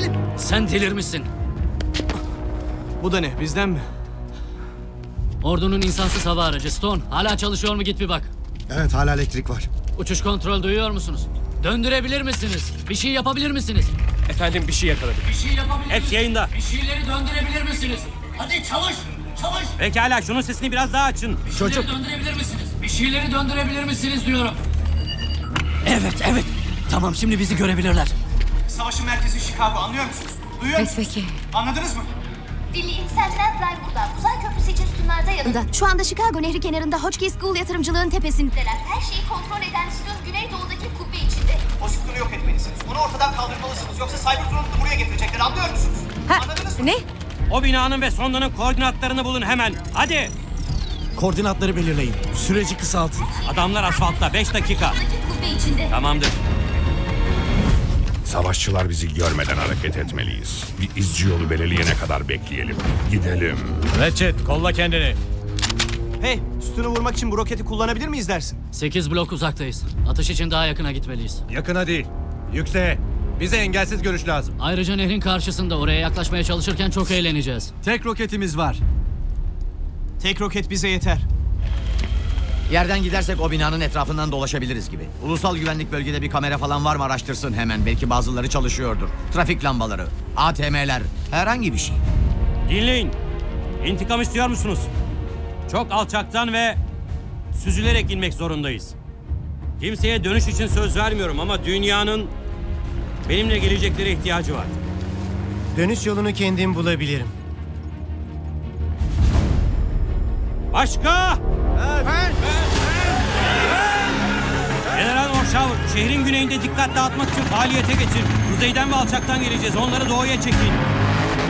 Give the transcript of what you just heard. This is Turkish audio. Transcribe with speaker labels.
Speaker 1: gidelim.
Speaker 2: Sen delirmişsin.
Speaker 3: Bu da ne? Bizden mi?
Speaker 2: Ordunun insansız hava aracı Stone. Hala çalışıyor mu, git bir bak.
Speaker 1: Evet, hala elektrik var.
Speaker 2: Uçuş kontrol duyuyor musunuz? Döndürebilir misiniz? Bir şey yapabilir misiniz?
Speaker 4: Efendim bir şey yakaladık.
Speaker 2: Bir şey yapabilir misiniz?
Speaker 4: Hepsi yayında.
Speaker 2: Bir şeyleri döndürebilir misiniz? Hadi çalış! Çalış!
Speaker 4: Pekala şunun sesini biraz daha açın.
Speaker 2: Bir şeyleri döndürebilir misiniz? Bir şeyleri döndürebilir misiniz diyorum.
Speaker 3: Evet. Tamam, şimdi bizi görebilirler.
Speaker 5: Savaşın merkezi Chicago, anlıyor musunuz? Duyuyor musunuz?
Speaker 6: Peki.
Speaker 5: Anladınız mı?
Speaker 7: Dinleyin, Sentinel Prime burada. Uzay köprüsü için sütunlarda yanında. Şu anda Chicago Nehri kenarında Hotchkiss School yatırımcılığın tepesindeler. Her şeyi kontrol eden sütun güneydoğudaki kubbe içinde.
Speaker 5: O sütunu yok etmelisiniz. Onu ortadan kaldırmalısınız. Yoksa Cybertron'u buraya getirecekler, anlıyor musunuz? Anladınız mı?
Speaker 6: Ne?
Speaker 4: O binanın ve sondanın koordinatlarını bulun hemen. Hadi.
Speaker 3: Koordinatları belirleyin. Süreci kısaltın.
Speaker 4: Adamlar asfaltta 5 dakika.
Speaker 7: Oradaki kubbe içinde.
Speaker 4: Tamamdır.
Speaker 8: Savaşçılar bizi görmeden hareket etmeliyiz. Bir izci yolu belirleyene kadar bekleyelim. Gidelim.
Speaker 4: Ratchet kolla kendini.
Speaker 3: Hey, sütunu vurmak için bu roketi kullanabilir miyiz dersin?
Speaker 2: 8 blok uzaktayız. Atış için daha yakına gitmeliyiz.
Speaker 9: Yakına değil, yükseğe. Bize engelsiz görüş lazım.
Speaker 2: Ayrıca nehrin karşısında, oraya yaklaşmaya çalışırken çok eğleneceğiz.
Speaker 3: Tek roketimiz var. Tek roket bize yeter.
Speaker 10: Yerden gidersek o binanın etrafından dolaşabiliriz gibi. Ulusal güvenlik bölgede bir kamera falan var mı araştırsın hemen. Belki bazıları çalışıyordur. Trafik lambaları, ATM'ler, herhangi bir şey.
Speaker 4: Dinleyin. İntikam istiyor musunuz? Çok alçaktan ve süzülerek inmek zorundayız. Kimseye dönüş için söz vermiyorum ama dünyanın benimle geleceklere ihtiyacı var.
Speaker 9: Dönüş yolunu kendim bulabilirim.
Speaker 4: Başka? General Morşavur, şehrin güneyinde dikkat dağıtmak için faaliyete geçin. Kuzeyden ve alçaktan geleceğiz. Onları doğuya çekin.